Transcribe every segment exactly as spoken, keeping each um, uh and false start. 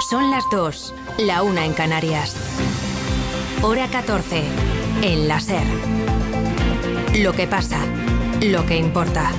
Son las dos, la una en Canarias. Hora catorce, en la SER. Lo que pasa, lo que importa.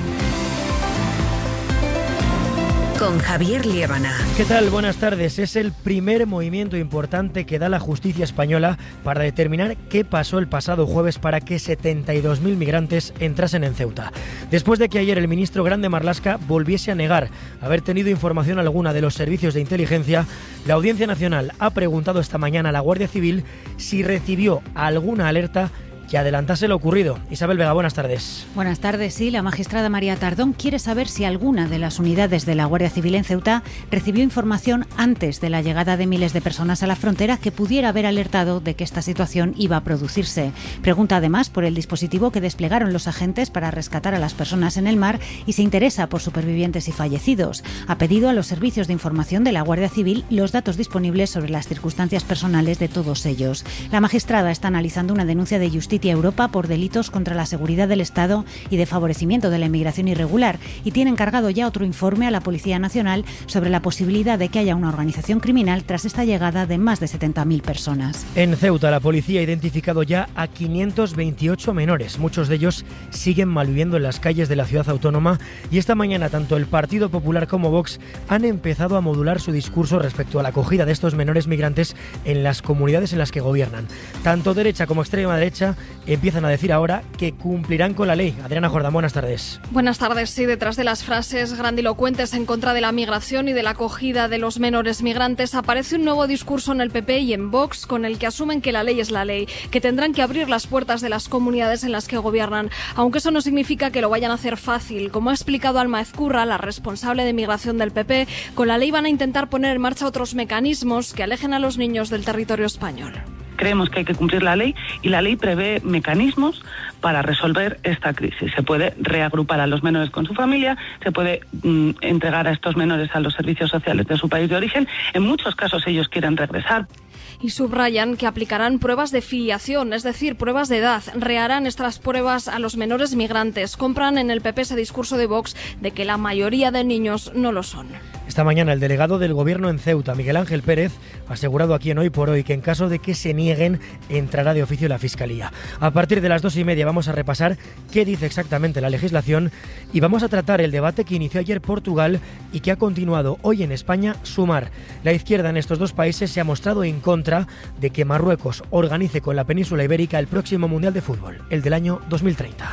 Con Javier Liébana. ¿Qué tal? Buenas tardes. Es el primer movimiento importante que da la justicia española para determinar qué pasó el pasado jueves para que setenta y dos mil migrantes entrasen en Ceuta. Después de que ayer el ministro Grande Marlaska volviese a negar haber tenido información alguna de los servicios de inteligencia, la Audiencia Nacional ha preguntado esta mañana a la Guardia Civil si recibió alguna alerta que adelantase lo ocurrido. Isabel Vega, buenas tardes. Buenas tardes, sí. La magistrada María Tardón quiere saber si alguna de las unidades de la Guardia Civil en Ceuta recibió información antes de la llegada de miles de personas a la frontera que pudiera haber alertado de que esta situación iba a producirse. Pregunta además por el dispositivo que desplegaron los agentes para rescatar a las personas en el mar y se interesa por supervivientes y fallecidos. Ha pedido a los servicios de información de la Guardia Civil los datos disponibles sobre las circunstancias personales de todos ellos. La magistrada está analizando una denuncia de Justicia Europa por delitos contra la seguridad del Estado y de favorecimiento de la inmigración irregular y tiene encargado ya otro informe a la Policía Nacional sobre la posibilidad de que haya una organización criminal tras esta llegada de más de setenta mil personas. En Ceuta, la policía ha identificado ya a quinientos veintiocho menores. Muchos de ellos siguen malviviendo en las calles de la ciudad autónoma y esta mañana tanto el Partido Popular como Vox han empezado a modular su discurso respecto a la acogida de estos menores migrantes en las comunidades en las que gobiernan. Tanto derecha como extrema derecha empiezan a decir ahora que cumplirán con la ley. Adriana Jordán, buenas tardes. Buenas tardes. Sí, detrás de las frases grandilocuentes en contra de la migración y de la acogida de los menores migrantes aparece un nuevo discurso en el P P y en Vox con el que asumen que la ley es la ley, que tendrán que abrir las puertas de las comunidades en las que gobiernan, aunque eso no significa que lo vayan a hacer fácil. Como ha explicado Alma Ezcurra, la responsable de migración del P P, con la ley van a intentar poner en marcha otros mecanismos que alejen a los niños del territorio español. Creemos que hay que cumplir la ley y la ley prevé mecanismos para resolver esta crisis. Se puede reagrupar a los menores con su familia, se puede mm, entregar a estos menores a los servicios sociales de su país de origen. En muchos casos ellos quieren regresar. Y subrayan que aplicarán pruebas de filiación, es decir, pruebas de edad. Reharán estas pruebas a los menores migrantes. Compran en el P P ese discurso de Vox de que la mayoría de niños no lo son. Esta mañana el delegado del Gobierno en Ceuta, Miguel Ángel Pérez, ha asegurado aquí en Hoy por Hoy que en caso de que se nieguen, entrará de oficio la Fiscalía. A partir de las dos y media vamos a repasar qué dice exactamente la legislación y vamos a tratar el debate que inició ayer Portugal y que ha continuado hoy en España, Sumar. La izquierda en estos dos países se ha mostrado en contra de que Marruecos organice con la península ibérica el próximo Mundial de Fútbol, el del año dos mil treinta.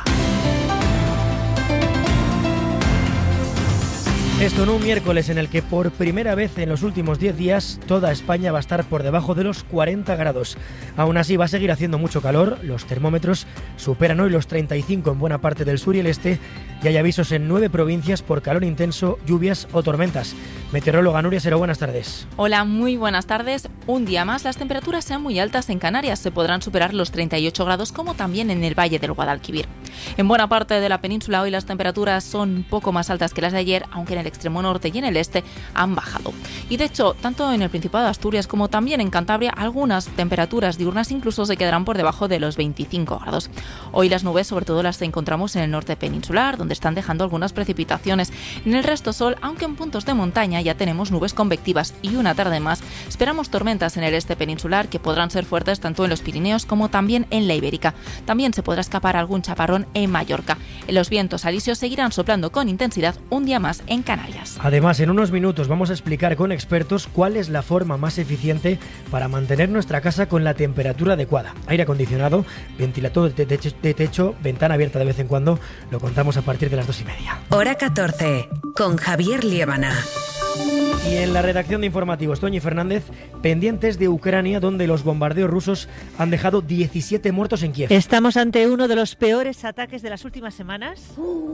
Esto en un miércoles en el que por primera vez en los últimos diez días toda España va a estar por debajo de los cuarenta grados. Aún así va a seguir haciendo mucho calor, los termómetros superan hoy los treinta y cinco en buena parte del sur y el este y hay avisos en nueve provincias por calor intenso, lluvias o tormentas. Meteoróloga Nuria Sero, buenas tardes. Hola, muy buenas tardes. Un día más las temperaturas sean muy altas en Canarias, se podrán superar los treinta y ocho grados como también en el Valle del Guadalquivir. En buena parte de la península hoy las temperaturas son un poco más altas que las de ayer, aunque en el extremo norte y en el este han bajado. Y de hecho, tanto en el Principado de Asturias como también en Cantabria, algunas temperaturas diurnas incluso se quedarán por debajo de los veinticinco grados. Hoy las nubes sobre todo las encontramos en el norte peninsular, donde están dejando algunas precipitaciones. En el resto sol, aunque en puntos de montaña ya tenemos nubes convectivas y una tarde más esperamos tormentas en el este peninsular que podrán ser fuertes tanto en los Pirineos como también en la Ibérica. También se podrá escapar algún chaparrón en Mallorca. Los vientos alisios seguirán soplando con intensidad un día más en Canarias. Además, en unos minutos vamos a explicar con expertos cuál es la forma más eficiente para mantener nuestra casa con la temperatura adecuada. Aire acondicionado, ventilador de techo, de techo, ventana abierta de vez en cuando. Lo contamos a partir de las dos y media. Hora catorce, con Javier Liébana. Y en la redacción de informativos, Toñi Fernández, pendientes de Ucrania, donde los bombardeos rusos han dejado diecisiete muertos en Kiev. Estamos ante uno de los peores ataques de las últimas semanas.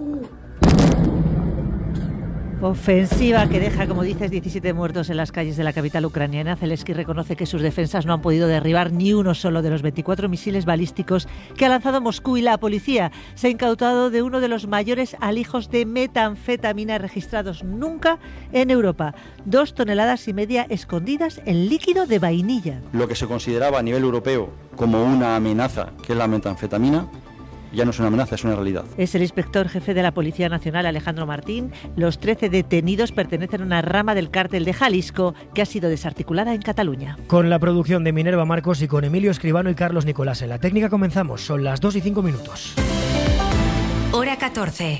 Ofensiva que deja, como dices, diecisiete muertos en las calles de la capital ucraniana. Zelensky reconoce que sus defensas no han podido derribar ni uno solo de los veinticuatro misiles balísticos que ha lanzado Moscú, y la policía se ha incautado de uno de los mayores alijos de metanfetamina registrados nunca en Europa. Dos toneladas y media escondidas en líquido de vainilla. Lo que se consideraba a nivel europeo como una amenaza, que es la metanfetamina, ya no es una amenaza, es una realidad. Es el inspector jefe de la Policía Nacional, Alejandro Martín. Los trece detenidos pertenecen a una rama del cártel de Jalisco que ha sido desarticulada en Cataluña. Con la producción de Minerva Marcos y con Emilio Escribano y Carlos Nicolás en la técnica comenzamos. Son las dos y cinco minutos. Hora catorce.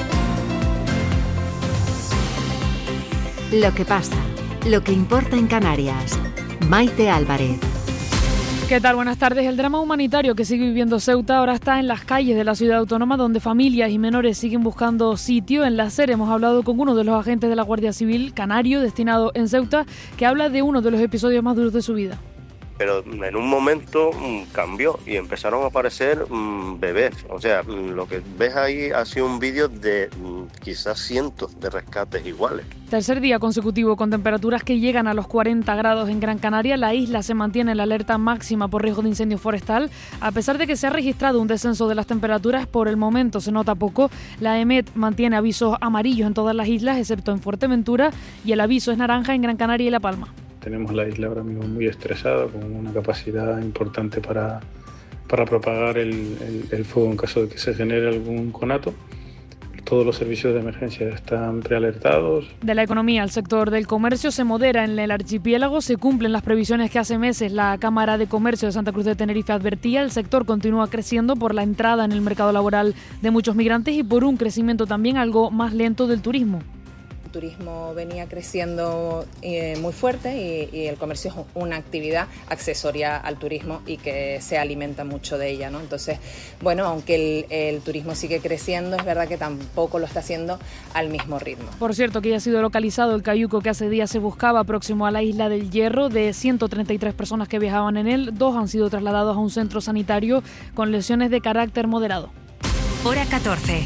Lo que pasa, lo que importa en Canarias. Maite Álvarez. ¿Qué tal? Buenas tardes. El drama humanitario que sigue viviendo Ceuta ahora está en las calles de la ciudad autónoma, donde familias y menores siguen buscando sitio. En la SER hemos hablado con uno de los agentes de la Guardia Civil canario destinado en Ceuta, que habla de uno de los episodios más duros de su vida. Pero en un momento mmm, cambió y empezaron a aparecer mmm, bebés. O sea, mmm, lo que ves ahí ha sido un vídeo de mmm, quizás cientos de rescates iguales. Tercer día consecutivo con temperaturas que llegan a los cuarenta grados en Gran Canaria. La isla se mantiene en la alerta máxima por riesgo de incendio forestal. A pesar de que se ha registrado un descenso de las temperaturas, por el momento se nota poco. La EMET mantiene avisos amarillos en todas las islas, excepto en Fuerteventura, y el aviso es naranja en Gran Canaria y La Palma. Tenemos la isla ahora mismo muy estresada, con una capacidad importante para, para propagar el, el, el fuego en caso de que se genere algún conato. Todos los servicios de emergencia están prealertados. De la economía al sector del comercio se modera en el archipiélago. Se cumplen las previsiones que hace meses la Cámara de Comercio de Santa Cruz de Tenerife advertía. El sector continúa creciendo por la entrada en el mercado laboral de muchos migrantes y por un crecimiento también algo más lento del turismo. El turismo venía creciendo eh, muy fuerte y, y el comercio es una actividad accesoria al turismo y que se alimenta mucho de ella, ¿no? Entonces, bueno, aunque el, el turismo sigue creciendo, es verdad que tampoco lo está haciendo al mismo ritmo. Por cierto, que ya ha sido localizado el cayuco que hace días se buscaba próximo a la isla del Hierro. De ciento treinta y tres personas que viajaban en él, dos han sido trasladados a un centro sanitario con lesiones de carácter moderado. Hora catorce.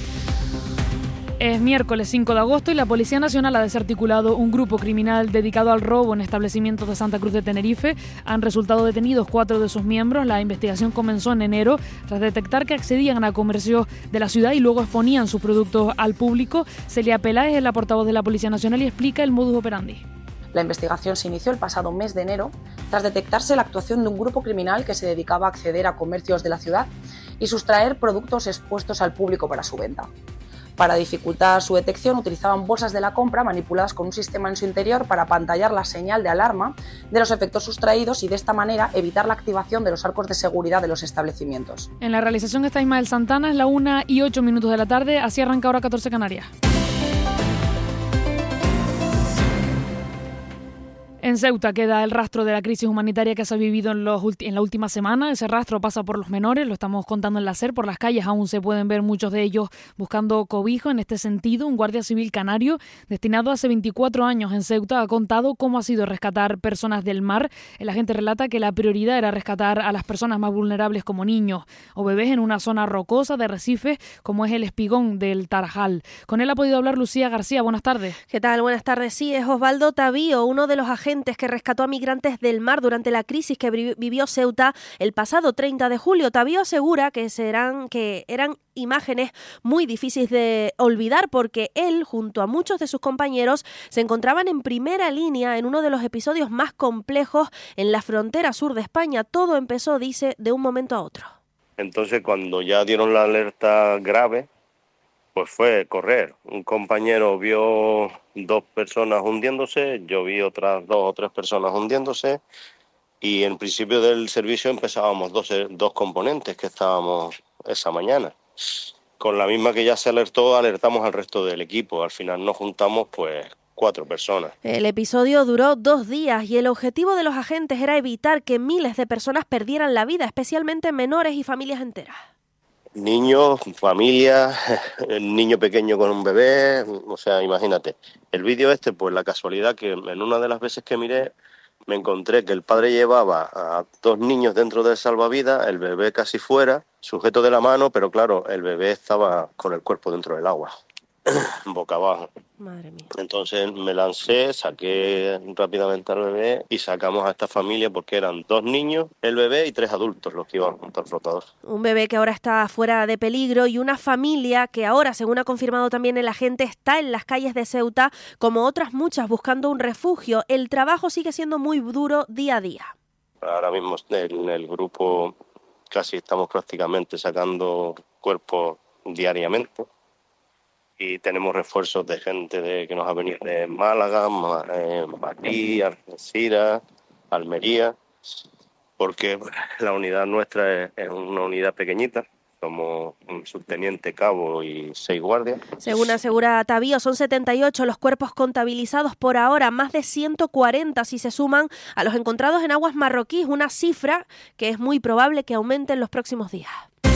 Es miércoles cinco de agosto y la Policía Nacional ha desarticulado un grupo criminal dedicado al robo en establecimientos de Santa Cruz de Tenerife. Han resultado detenidos cuatro de sus miembros. La investigación comenzó en enero tras detectar que accedían a comercios de la ciudad y luego exponían sus productos al público. Celia Peláez es la portavoz de la Policía Nacional y explica el modus operandi. La investigación se inició el pasado mes de enero tras detectarse la actuación de un grupo criminal que se dedicaba a acceder a comercios de la ciudad y sustraer productos expuestos al público para su venta. Para dificultar su detección, utilizaban bolsas de la compra manipuladas con un sistema en su interior para apantallar la señal de alarma de los efectos sustraídos y de esta manera evitar la activación de los arcos de seguridad de los establecimientos. En la realización está Ismael Santana, es la una y ocho minutos de la tarde, así arranca Hora catorce Canarias. En Ceuta queda el rastro de la crisis humanitaria que se ha vivido en, los ulti- en la última semana. Ese rastro pasa por los menores, lo estamos contando en la SER, por las calles aún se pueden ver muchos de ellos buscando cobijo. En este sentido, un guardia civil canario destinado hace veinticuatro años en Ceuta ha contado cómo ha sido rescatar personas del mar. El agente relata que la prioridad era rescatar a las personas más vulnerables como niños o bebés en una zona rocosa de arrecifes como es el Espigón del Tarajal. Con él ha podido hablar Lucía García. Buenas tardes. ¿Qué tal? Buenas tardes. Sí, es Osvaldo Tavío, uno de los agentes que rescató a migrantes del mar durante la crisis que vivió Ceuta el pasado treinta de julio. Tavío asegura que serán que eran imágenes muy difíciles de olvidar porque él, junto a muchos de sus compañeros, se encontraban en primera línea en uno de los episodios más complejos en la frontera sur de España. Todo empezó, dice, de un momento a otro. Entonces, cuando ya dieron la alerta grave, pues fue correr. Un compañero vio dos personas hundiéndose, yo vi otras dos o tres personas hundiéndose y en principio del servicio empezábamos dos, dos componentes que estábamos esa mañana. Con la misma que ya se alertó, alertamos al resto del equipo. Al final nos juntamos pues cuatro personas. El episodio duró dos días y el objetivo de los agentes era evitar que miles de personas perdieran la vida, especialmente menores y familias enteras. Niños, familias, el niño pequeño con un bebé, o sea, imagínate. El vídeo este, pues la casualidad que en una de las veces que miré me encontré que el padre llevaba a dos niños dentro del salvavidas, el bebé casi fuera, sujeto de la mano, pero claro, el bebé estaba con el cuerpo dentro del agua, boca abajo. Madre mía. Entonces me lancé, saqué rápidamente al bebé y sacamos a esta familia porque eran dos niños, el bebé y tres adultos los que iban junto al flotador. Un bebé que ahora está fuera de peligro y una familia que ahora, según ha confirmado también el agente, está en las calles de Ceuta, como otras muchas, buscando un refugio. El trabajo sigue siendo muy duro día a día. Ahora mismo en el grupo casi estamos prácticamente sacando cuerpos diariamente y tenemos refuerzos de gente de, que nos ha venido de Málaga, eh, Madrid, Algeciras, Almería, porque la unidad nuestra es, es una unidad pequeñita. Somos un subteniente, cabo y seis guardias. Según asegura Tavío, son setenta y ocho los cuerpos contabilizados por ahora, más de ciento cuarenta si se suman a los encontrados en aguas marroquíes, una cifra que es muy probable que aumente en los próximos días.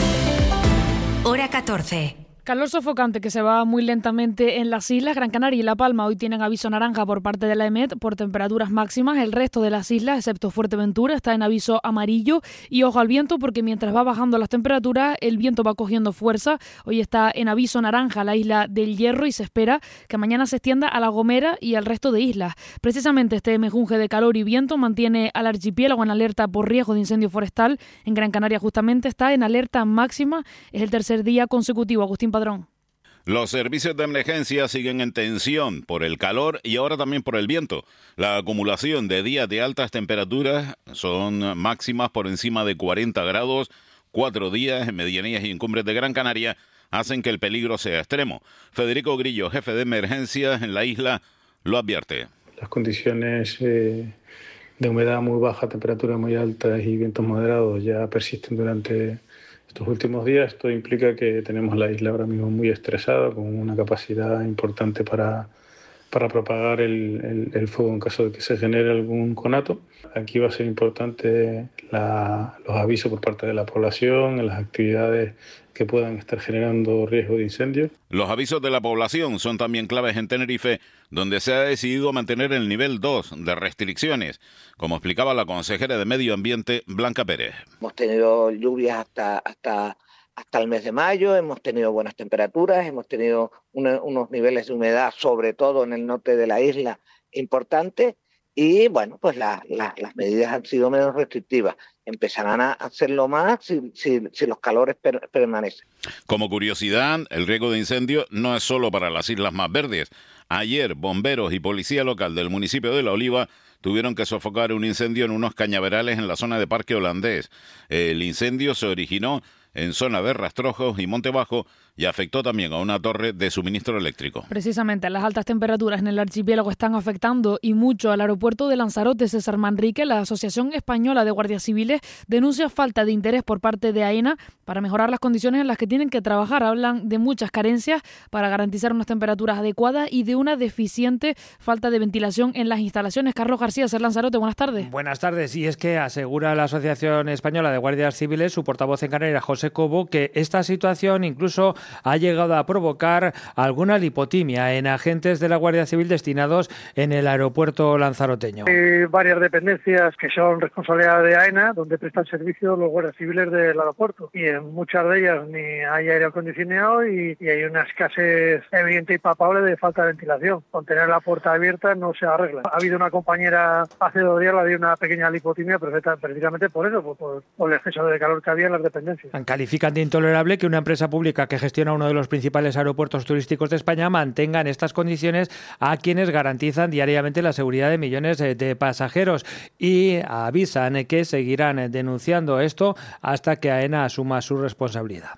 Hora catorce. Calor sofocante que se va muy lentamente en las islas. Gran Canaria y La Palma hoy tienen aviso naranja por parte de la E M E T por temperaturas máximas. El resto de las islas, excepto Fuerteventura, está en aviso amarillo. Y ojo al viento, porque mientras va bajando las temperaturas, el viento va cogiendo fuerza. Hoy está en aviso naranja la isla del Hierro y se espera que mañana se extienda a La Gomera y al resto de islas. Precisamente este mejunje de calor y viento mantiene al archipiélago en alerta por riesgo de incendio forestal. En Gran Canaria justamente está en alerta máxima. Es el tercer día consecutivo. Agustín Padrón. Los servicios de emergencia siguen en tensión por el calor y ahora también por el viento. La acumulación de días de altas temperaturas son máximas por encima de cuarenta grados. Cuatro días en medianías y en cumbres de Gran Canaria hacen que el peligro sea extremo. Federico Grillo, jefe de emergencias en la isla, lo advierte. Las condiciones eh, de humedad muy baja, temperaturas muy altas y vientos moderados ya persisten durante estos últimos días. Esto implica que tenemos la isla ahora mismo muy estresada, con una capacidad importante para, para propagar el, el, el fuego en caso de que se genere algún conato. Aquí va a ser importante la, los avisos por parte de la población en las actividades que puedan estar generando riesgo de incendio. Los avisos de la población son también claves en Tenerife, donde se ha decidido mantener el nivel dos de restricciones, como explicaba la consejera de Medio Ambiente, Blanca Pérez. Hemos tenido lluvias hasta, hasta, hasta el mes de mayo, hemos tenido buenas temperaturas, hemos tenido una, unos niveles de humedad, sobre todo en el norte de la isla, importantes, y bueno, pues la, la, las medidas han sido menos restrictivas. Empezarán a hacerlo más si, si, si los calores per, permanecen. Como curiosidad, el riesgo de incendio no es solo para las islas más verdes. Ayer, bomberos y policía local del municipio de La Oliva tuvieron que sofocar un incendio en unos cañaverales en la zona de Parque Holandés. El incendio se originó en zona de Rastrojos y Monte Bajo y afectó también a una torre de suministro eléctrico. Precisamente las altas temperaturas en el archipiélago están afectando y mucho al aeropuerto de Lanzarote. César Manrique, la Asociación Española de Guardias Civiles, denuncia falta de interés por parte de AENA para mejorar las condiciones en las que tienen que trabajar. Hablan de muchas carencias para garantizar unas temperaturas adecuadas y de una deficiente falta de ventilación en las instalaciones. Carlos García, Ser Lanzarote, buenas tardes. Buenas tardes. Y es que asegura la Asociación Española de Guardias Civiles, su portavoz en Canarias, José Cobo, que esta situación incluso ha llegado a provocar alguna lipotimia en agentes de la Guardia Civil destinados en el aeropuerto lanzaroteño. Hay varias dependencias que son responsabilidad de AENA, donde prestan servicio los guardias civiles del aeropuerto, y en muchas de ellas ni hay aire acondicionado y, y hay una escasez evidente y palpable de falta de ventilación. Con tener la puerta abierta no se arregla. Ha habido una compañera hace dos días, la dio una pequeña lipotimia, perfecta, precisamente por eso, por, por, por el exceso de calor que había en las dependencias. Califican de intolerable que una empresa pública que gestiona uno de los principales aeropuertos turísticos de España mantenga en estas condiciones a quienes garantizan diariamente la seguridad de millones de pasajeros, y avisan que seguirán denunciando esto hasta que AENA asuma su responsabilidad.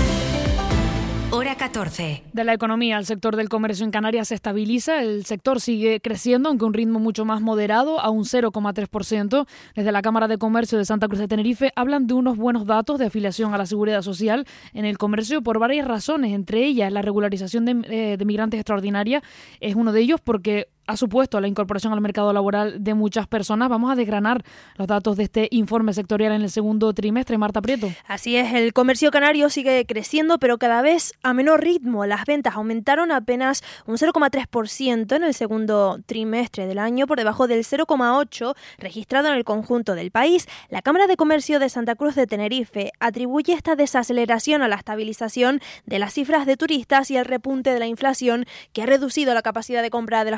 Hora catorce. De la economía, el sector del comercio en Canarias se estabiliza. El sector sigue creciendo, aunque a un ritmo mucho más moderado, a un cero coma tres por ciento. Desde la Cámara de Comercio de Santa Cruz de Tenerife hablan de unos buenos datos de afiliación a la Seguridad Social en el comercio por varias razones. Entre ellas, la regularización de, eh, de migrantes extraordinaria es uno de ellos, porque ha supuesto la incorporación al mercado laboral de muchas personas. Vamos a desgranar los datos de este informe sectorial en el segundo trimestre. Marta Prieto. Así es, el comercio canario sigue creciendo, pero cada vez a menor ritmo. Las ventas aumentaron apenas un cero coma tres por ciento en el segundo trimestre del año, por debajo del cero coma ocho por ciento registrado en el conjunto del país. La Cámara de Comercio de Santa Cruz de Tenerife atribuye esta desaceleración a la estabilización de las cifras de turistas y al repunte de la inflación, que ha reducido la capacidad de compra de las familias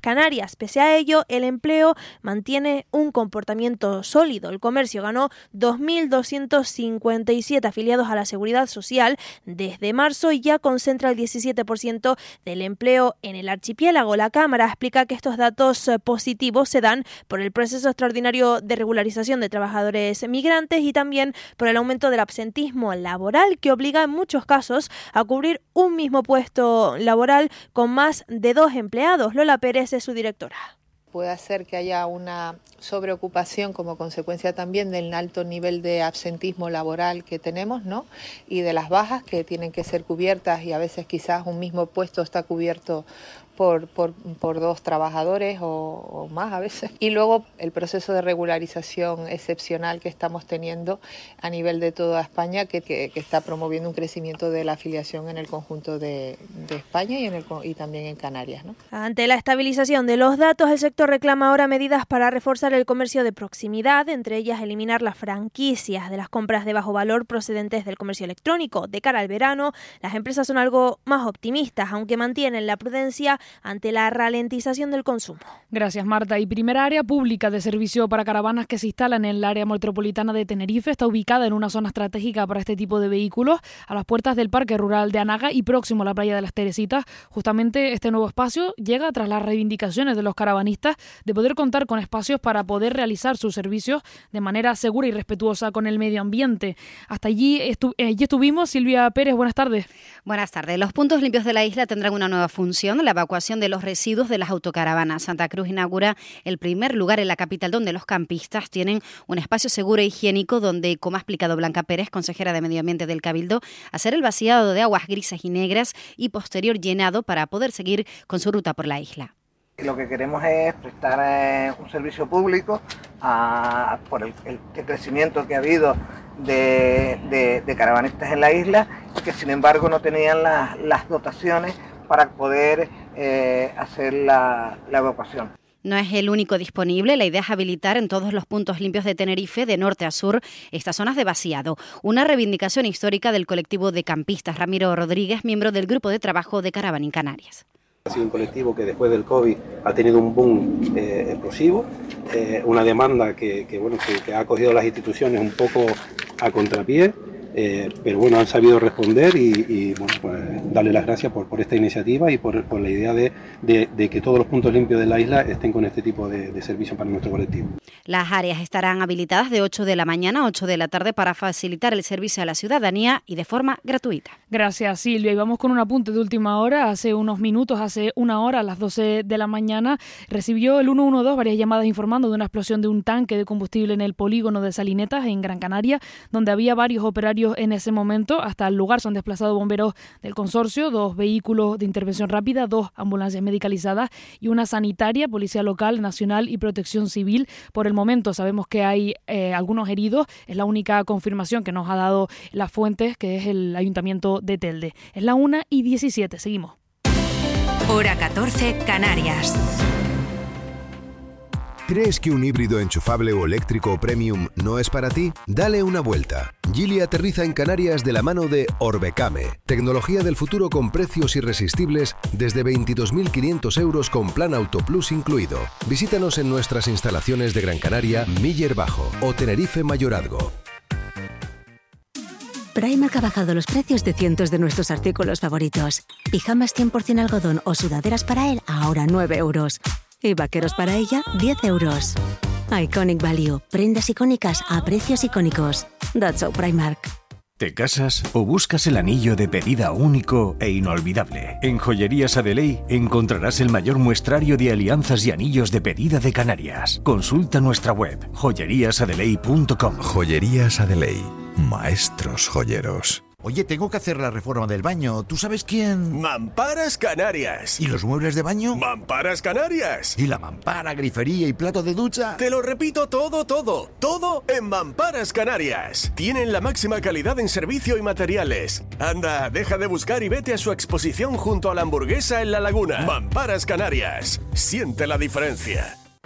Canarias. Pese a ello, el empleo mantiene un comportamiento sólido. El comercio ganó dos mil doscientos cincuenta y siete afiliados a la Seguridad Social desde marzo y ya concentra el diecisiete por ciento del empleo en el archipiélago. La Cámara explica que estos datos positivos se dan por el proceso extraordinario de regularización de trabajadores migrantes y también por el aumento del absentismo laboral, que obliga en muchos casos a cubrir un mismo puesto laboral con más de dos empleados. Lola Pérez es su directora. Puede hacer que haya una sobreocupación como consecuencia también del alto nivel de absentismo laboral que tenemos, ¿no? Y de las bajas que tienen que ser cubiertas, y a veces quizás un mismo puesto está cubierto por, por, por dos trabajadores o, o más a veces. Y luego el proceso de regularización excepcional que estamos teniendo a nivel de toda España, que, que, que está promoviendo un crecimiento de la afiliación en el conjunto de, de España y, en el, y también en Canarias, ¿no? Ante la estabilización de los datos, el sector reclama ahora medidas para reforzar el comercio de proximidad, entre ellas eliminar las franquicias de las compras de bajo valor procedentes del comercio electrónico. De cara al verano, las empresas son algo más optimistas, aunque mantienen la prudencia ante la ralentización del consumo. Gracias, Marta. Y primera área pública de servicio para caravanas que se instalan en el área metropolitana de Tenerife está ubicada en una zona estratégica para este tipo de vehículos, a las puertas del Parque Rural de Anaga y próximo a la playa de las Teresitas. Justamente este nuevo espacio llega tras las reivindicaciones de los caravanistas de poder contar con espacios para poder realizar sus servicios de manera segura y respetuosa con el medio ambiente. Hasta allí, estu- allí estuvimos. Silvia Pérez, buenas tardes. Buenas tardes. Los puntos limpios de la isla tendrán una nueva función, la evacuación de los residuos de las autocaravanas. Santa Cruz inaugura el primer lugar en la capital donde los campistas tienen un espacio seguro e higiénico donde, como ha explicado Blanca Pérez, consejera de Medio Ambiente del Cabildo, hacer el vaciado de aguas grises y negras y posterior llenado para poder seguir con su ruta por la isla. Lo que queremos es prestar eh, un servicio público a, por el, el, el crecimiento que ha habido de, de, de caravanistas en la isla y que sin embargo no tenían la, las dotaciones para poder eh, hacer la, la evacuación. No es el único disponible. La idea es habilitar en todos los puntos limpios de Tenerife, de norte a sur, estas zonas de vaciado. Una reivindicación histórica del colectivo de campistas. Ramiro Rodríguez, miembro del grupo de trabajo de Caravaning Canarias. Ha sido un colectivo que después del COVID ha tenido un boom eh, explosivo, eh, una demanda que, que, bueno, que, que ha acogido las instituciones un poco a contrapié. Eh, pero bueno, han sabido responder y, y bueno, pues darle las gracias por, por esta iniciativa y por, por la idea de, de, de que todos los puntos limpios de la isla estén con este tipo de, de servicio para nuestro colectivo. Las áreas estarán habilitadas de ocho de la mañana a ocho de la tarde para facilitar el servicio a la ciudadanía y de forma gratuita. Gracias, Silvia. Y vamos con un apunte de última hora. Hace unos minutos, hace una hora, a las doce de la mañana, recibió el uno uno dos varias llamadas informando de una explosión de un tanque de combustible en el polígono de Salinetas, en Gran Canaria, donde había varios operarios en ese momento. Hasta el lugar se han desplazado bomberos del consorcio, dos vehículos de intervención rápida, dos ambulancias medicalizadas y una sanitaria, policía local, nacional y protección civil. Por el momento sabemos que hay eh, algunos heridos. Es la única confirmación que nos ha dado las fuentes, que es el Ayuntamiento de Telde. Es la una y diecisiete. Seguimos. Hora catorce, Canarias. ¿Crees que un híbrido enchufable o eléctrico premium no es para ti? Dale una vuelta. Geely aterriza en Canarias de la mano de Orbecame, tecnología del futuro con precios irresistibles desde veintidós mil quinientos euros con plan Auto Plus incluido. Visítanos en nuestras instalaciones de Gran Canaria, Miller Bajo o Tenerife Mayorazgo. Primark ha bajado los precios de cientos de nuestros artículos favoritos. Pijamas cien por ciento algodón o sudaderas para él, ahora nueve euros. Y vaqueros para ella, diez euros. Iconic Value. Prendas icónicas a precios icónicos. That's so Primark. ¿Te casas o buscas el anillo de pedida único e inolvidable? En Joyerías Adeley encontrarás el mayor muestrario de alianzas y anillos de pedida de Canarias. Consulta nuestra web, joyerías adeley punto com. Joyerías Adeley. Maestros joyeros. Oye, tengo que hacer la reforma del baño. ¿Tú sabes quién? Mamparas Canarias. ¿Y los muebles de baño? Mamparas Canarias. ¿Y la mampara, grifería y plato de ducha? Te lo repito todo, todo. Todo en Mamparas Canarias. Tienen la máxima calidad en servicio y materiales. Anda, deja de buscar y vete a su exposición junto a la Hamburguesa en La Laguna. Mamparas Canarias. Siente la diferencia.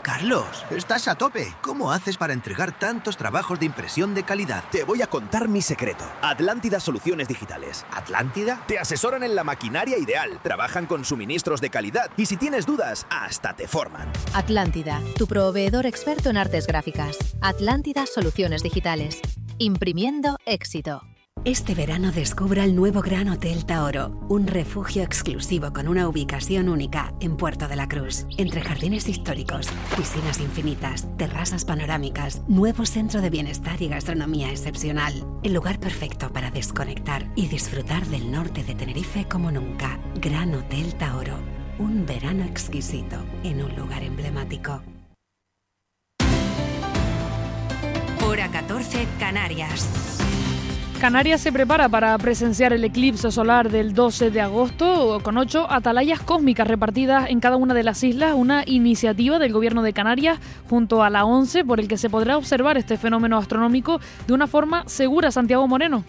Carlos, estás a tope. ¿Cómo haces para entregar tantos trabajos de impresión de calidad? Te voy a contar mi secreto. Atlántida Soluciones Digitales. ¿Atlántida? Te asesoran en la maquinaria ideal, trabajan con suministros de calidad y si tienes dudas, hasta te forman. Atlántida, tu proveedor experto en artes gráficas. Atlántida Soluciones Digitales. Imprimiendo éxito. Este verano descubra el nuevo Gran Hotel Taoro, un refugio exclusivo con una ubicación única en Puerto de la Cruz, entre jardines históricos, piscinas infinitas, terrazas panorámicas, nuevo centro de bienestar y gastronomía excepcional. El lugar perfecto para desconectar y disfrutar del norte de Tenerife como nunca. Gran Hotel Taoro, un verano exquisito en un lugar emblemático. Hora catorce, Canarias. Canarias se prepara para presenciar el eclipse solar del doce de agosto con ocho atalayas cósmicas repartidas en cada una de las islas, una iniciativa del Gobierno de Canarias junto a la ONCE por el que se podrá observar este fenómeno astronómico de una forma segura. Santiago Moreno.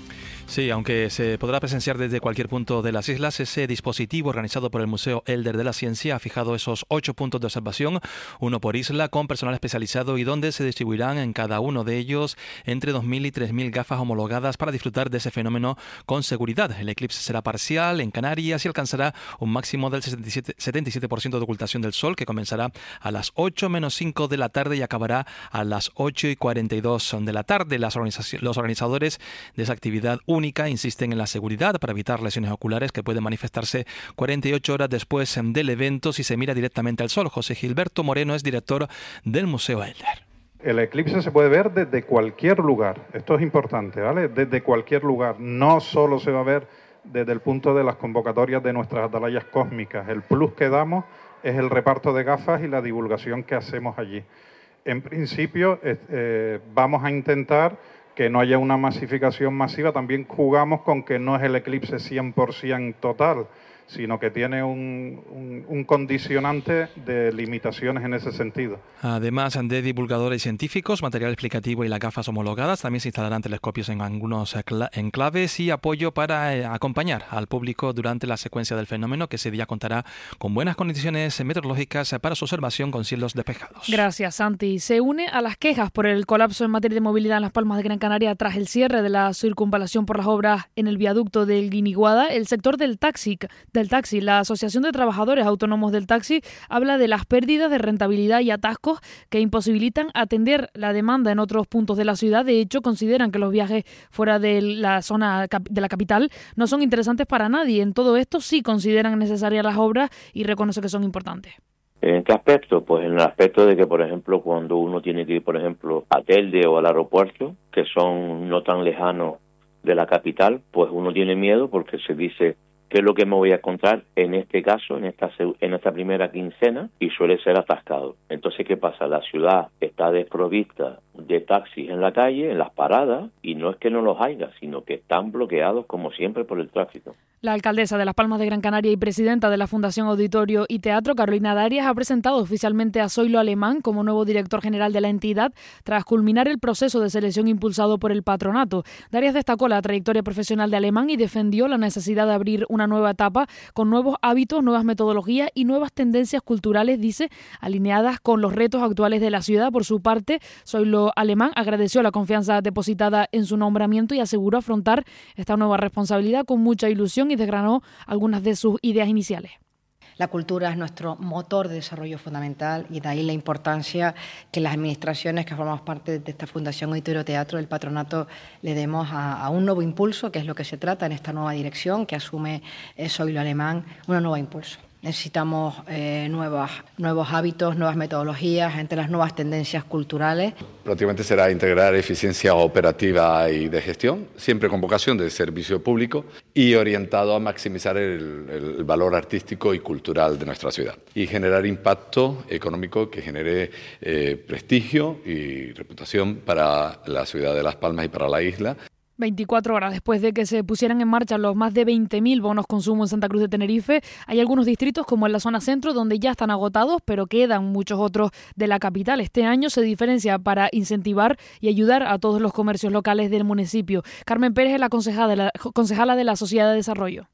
Sí, aunque se podrá presenciar desde cualquier punto de las islas, ese dispositivo organizado por el Museo Elder de la Ciencia ha fijado esos ocho puntos de observación, uno por isla, con personal especializado y donde se distribuirán en cada uno de ellos entre dos mil y tres mil gafas homologadas para disfrutar de ese fenómeno con seguridad. El eclipse será parcial en Canarias y alcanzará un máximo del setenta y siete por ciento de ocultación del sol, que comenzará a las ocho menos cinco de la tarde y acabará a las ocho y cuarenta y dos de la tarde. Las los organizadores de esa actividad única insisten en la seguridad para evitar lesiones oculares que pueden manifestarse cuarenta y ocho horas después del evento si se mira directamente al sol. José Gilberto Moreno es director del Museo Elder. El eclipse se puede ver desde cualquier lugar. Esto es importante, ¿vale? Desde cualquier lugar. No solo se va a ver desde el punto de las convocatorias de nuestras atalayas cósmicas. El plus que damos es el reparto de gafas y la divulgación que hacemos allí. En principio, eh, vamos a intentar que no haya una masificación masiva. También jugamos con que no es el eclipse cien por ciento total, sino que tiene un, un, un condicionante de limitaciones en ese sentido. Además de divulgadores científicos, material explicativo y las gafas homologadas, también se instalarán telescopios en algunos enclaves y apoyo para eh, acompañar al público durante la secuencia del fenómeno, que ese día contará con buenas condiciones meteorológicas para su observación con cielos despejados. Gracias, Santi. Se une a las quejas por el colapso en materia de movilidad en Las Palmas de Gran Canaria tras el cierre de la circunvalación por las obras en el viaducto del Guiniguada. El sector del taxi del taxi. La Asociación de Trabajadores Autónomos del Taxi habla de las pérdidas de rentabilidad y atascos que imposibilitan atender la demanda en otros puntos de la ciudad. De hecho, consideran que los viajes fuera de la zona de la capital no son interesantes para nadie. En todo esto sí consideran necesarias las obras y reconoce que son importantes. ¿En qué aspecto? Pues en el aspecto de que, por ejemplo, cuando uno tiene que ir, por ejemplo, a Telde o al aeropuerto, que son no tan lejanos de la capital, pues uno tiene miedo porque se dice qué es lo que me voy a encontrar en este caso, en esta en esta primera quincena, y suele ser atascado. Entonces, ¿qué pasa? La ciudad está desprovista de taxis en la calle, en las paradas, y no es que no los haya, sino que están bloqueados como siempre por el tráfico. La alcaldesa de Las Palmas de Gran Canaria y presidenta de la Fundación Auditorio y Teatro, Carolina Darias, ha presentado oficialmente a Zoilo Alemán como nuevo director general de la entidad tras culminar el proceso de selección impulsado por el patronato. Darias destacó la trayectoria profesional de Alemán y defendió la necesidad de abrir una nueva etapa con nuevos hábitos, nuevas metodologías y nuevas tendencias culturales, dice, alineadas con los retos actuales de la ciudad. Por su parte, Zoilo Alemán agradeció la confianza depositada en su nombramiento y aseguró afrontar esta nueva responsabilidad con mucha ilusión y desgranó algunas de sus ideas iniciales. La cultura es nuestro motor de desarrollo fundamental y de ahí la importancia que las administraciones que formamos parte de esta Fundación Auditorio Teatro del Patronato le demos a, a un nuevo impulso, que es lo que se trata en esta nueva dirección que asume eh, Zoilo Alemán, un nuevo impulso. Necesitamos eh, nuevas, nuevos hábitos, nuevas metodologías, entre las nuevas tendencias culturales. Prácticamente será integrar eficiencia operativa y de gestión, siempre con vocación de servicio público y orientado a maximizar el, el valor artístico y cultural de nuestra ciudad y generar impacto económico que genere eh, prestigio y reputación para la ciudad de Las Palmas y para la isla. veinticuatro horas después de que se pusieran en marcha los más de veinte mil bonos consumo en Santa Cruz de Tenerife, hay algunos distritos como en la zona centro donde ya están agotados, pero quedan muchos otros de la capital. Este año se diferencia para incentivar y ayudar a todos los comercios locales del municipio. Carmen Pérez es la concejala de la, concejala de la Sociedad de Desarrollo.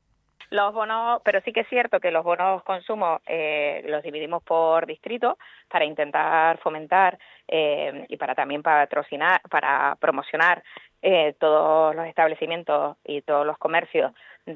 Los bonos, pero sí que es cierto que los bonos consumo eh, los dividimos por distrito para intentar fomentar eh, y para también patrocinar, para promocionar eh, todos los establecimientos y todos los comercios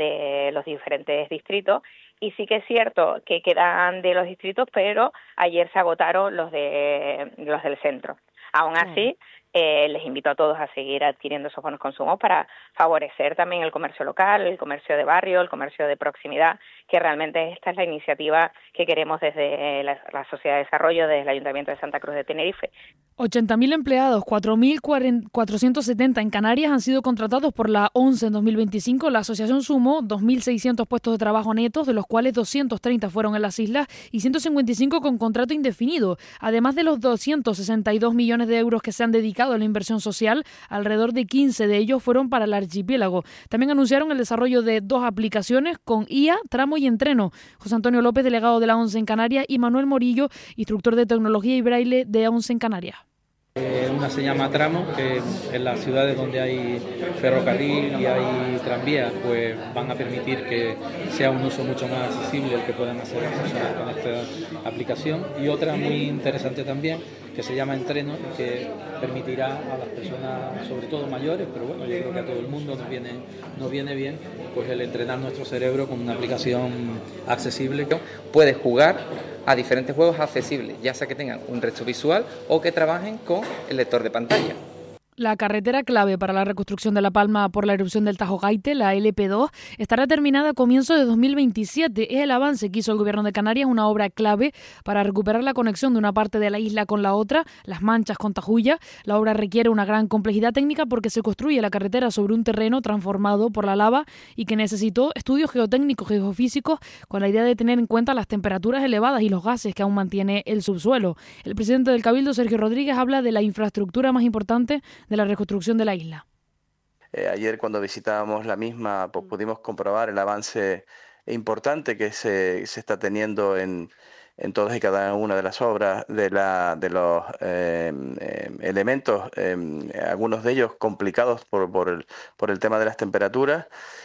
de los diferentes distritos. Y sí que es cierto que quedan de los distritos, pero ayer se agotaron los de los del centro. Aún así, eh, les invito a todos a seguir adquiriendo esos bonos consumo para favorecer también el comercio local, el comercio de barrio, el comercio de proximidad, que realmente esta es la iniciativa que queremos desde la, la Sociedad de Desarrollo, desde el Ayuntamiento de Santa Cruz de Tenerife. ochenta mil empleados, cuatro mil cuatrocientos setenta en Canarias han sido contratados por la ONCE en dos mil veinticinco. La asociación sumó dos mil seiscientos puestos de trabajo netos, de los cuales doscientos treinta fueron en las islas y ciento cincuenta y cinco con contrato indefinido. Además de los doscientos sesenta y dos millones de euros que se han dedicado a la inversión social, alrededor de quince de ellos fueron para el archipiélago. También anunciaron el desarrollo de dos aplicaciones con I A, Tramo y Entreno. José Antonio López, delegado de la ONCE en Canarias, y Manuel Morillo, instructor de tecnología y braille de ONCE en Canarias. Eh, una se llama Tramo, que en las ciudades donde hay ferrocarril y hay tranvía, pues van a permitir que sea un uso mucho más accesible el que puedan hacer las personas con esta aplicación. Y otra muy interesante también, que se llama Entreno, que permitirá a las personas, sobre todo mayores, pero bueno, yo creo que a todo el mundo nos viene, nos viene bien, pues el entrenar nuestro cerebro con una aplicación accesible. Puedes jugar a diferentes juegos accesibles, ya sea que tengan un resto visual o que trabajen con el lector de pantalla. La carretera clave para la reconstrucción de La Palma por la erupción del Tajo Gaite, la L P dos, estará terminada a comienzos de dos mil veintisiete. Es el avance que hizo el Gobierno de Canarias, una obra clave para recuperar la conexión de una parte de la isla con la otra, Las Manchas con Tajuya. La obra requiere una gran complejidad técnica porque se construye la carretera sobre un terreno transformado por la lava y que necesitó estudios geotécnicos y geofísicos con la idea de tener en cuenta las temperaturas elevadas y los gases que aún mantiene el subsuelo. El presidente del Cabildo, Sergio Rodríguez, habla de la infraestructura más importante de la reconstrucción de la isla. Eh, ayer cuando visitábamos la misma, pues pudimos comprobar el avance importante que se, se está teniendo en, en todas y cada una de las obras, de, la, de los eh, eh, elementos, eh, algunos de ellos complicados por, por, el, por el tema de las temperaturas.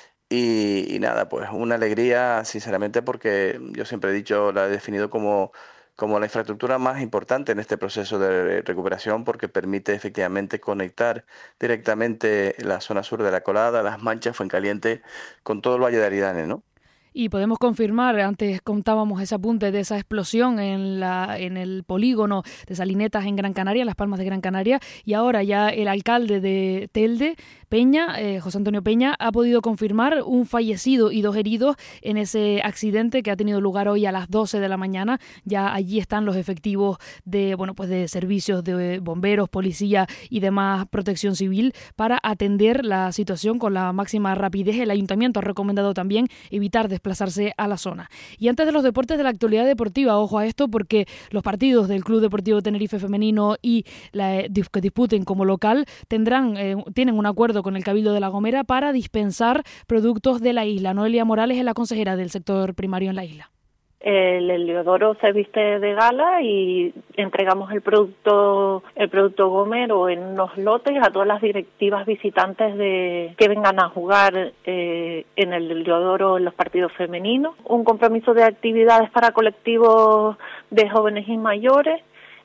Y, y nada, pues una alegría, sinceramente, porque yo siempre he dicho, la he definido como como la infraestructura más importante en este proceso de recuperación, porque permite efectivamente conectar directamente la zona sur de La Colada, Las Manchas, Fuencaliente, con todo el Valle de Aridane, ¿no? Y podemos confirmar, antes contábamos ese apunte de esa explosión en, la, en el polígono de Salinetas en Gran Canaria, Las Palmas de Gran Canaria, y ahora ya el alcalde de Telde, Peña, eh, José Antonio Peña, ha podido confirmar un fallecido y dos heridos en ese accidente que ha tenido lugar hoy a las doce de la mañana. Ya allí están los efectivos de, bueno, pues de servicios de bomberos, policía y demás protección civil para atender la situación con la máxima rapidez. El ayuntamiento ha recomendado también evitar desplazarse a la zona. Y antes de los deportes, de la actualidad deportiva, ojo a esto, porque los partidos del Club Deportivo Tenerife Femenino y la eh, que disputen como local tendrán eh, tienen un acuerdo con el Cabildo de La Gomera para dispensar productos de la isla. Noelia Morales es la consejera del sector primario en la isla. El Heliodoro se viste de gala y entregamos el producto el producto Gomero en unos lotes a todas las directivas visitantes de que vengan a jugar eh, en el Heliodoro en los partidos femeninos. Un compromiso de actividades para colectivos de jóvenes y mayores.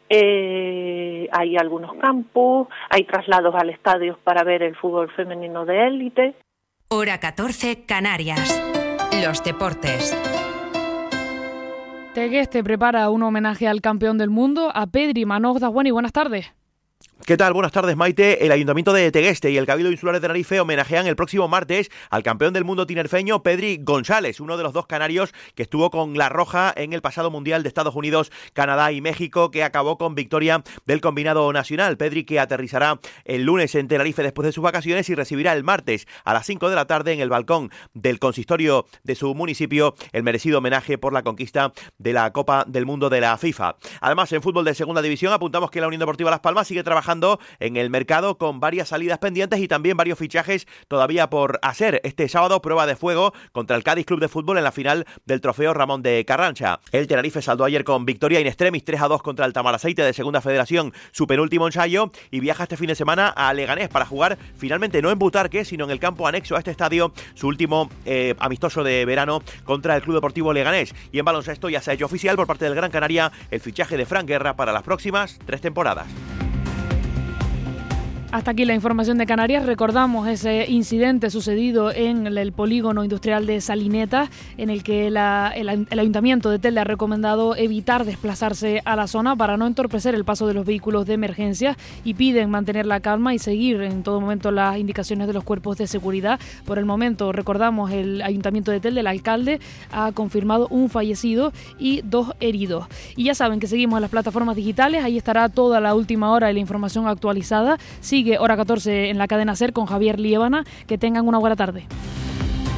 Eh, hay algunos campus, hay traslados al estadio para ver el fútbol femenino de élite. Hora catorce, Canarias. Los deportes. Tegueste prepara un homenaje al campeón del mundo, a Pedri Manoj Dawani. Buenas tardes. ¿Qué tal? Buenas tardes, Maite. El Ayuntamiento de Tegueste y el Cabildo Insular de Tenerife homenajean el próximo martes al campeón del mundo tinerfeño Pedri González, uno de los dos canarios que estuvo con la roja en el pasado Mundial de Estados Unidos, Canadá y México, que acabó con victoria del combinado nacional. Pedri, que aterrizará el lunes en Tenerife después de sus vacaciones y recibirá el martes a las cinco de la tarde en el balcón del consistorio de su municipio el merecido homenaje por la conquista de la Copa del Mundo de la FIFA. Además, en fútbol de segunda división apuntamos que la Unión Deportiva Las Palmas sigue trabajando trabajando en el mercado con varias salidas pendientes y también varios fichajes todavía por hacer. Este sábado prueba de fuego contra el Cádiz Club de Fútbol en la final del trofeo Ramón de Carrancha. El Tenerife saldó ayer con victoria in extremis tres a dos contra el Tamaraceite de Segunda Federación, su penúltimo ensayo, y viaja este fin de semana a Leganés para jugar finalmente no en Butarque, sino en el campo anexo a este estadio, su último eh, amistoso de verano contra el Club Deportivo Leganés. Y en baloncesto ya se ha hecho oficial por parte del Gran Canaria el fichaje de Fran Guerra para las próximas tres temporadas. Hasta aquí la información de Canarias. Recordamos ese incidente sucedido en el polígono industrial de Salineta, en el que la, el, el Ayuntamiento de Telde ha recomendado evitar desplazarse a la zona para no entorpecer el paso de los vehículos de emergencia, y piden mantener la calma y seguir en todo momento las indicaciones de los cuerpos de seguridad. Por el momento, recordamos, el Ayuntamiento de Telde, el alcalde, ha confirmado un fallecido y dos heridos. Y ya saben que seguimos en las plataformas digitales, ahí estará toda la última hora de la información actualizada. Sigue Hora catorce en la cadena SER con Javier Liébana. Que tengan una buena tarde.